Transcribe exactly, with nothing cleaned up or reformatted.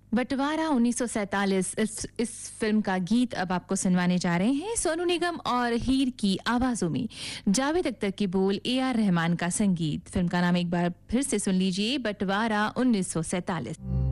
बंटवारा उन्नीस सौ सैंतालीस इस, इस फिल्म का गीत अब आपको सुनवाने जा रहे हैं। सोनू निगम और हीर की आवाजों में जावेद अख्तर की बोल, ए आर रहमान का संगीत। फिल्म का नाम एक बार फिर से सुन लीजिए, बंटवारा उन्नीस सौ सैंतालीस।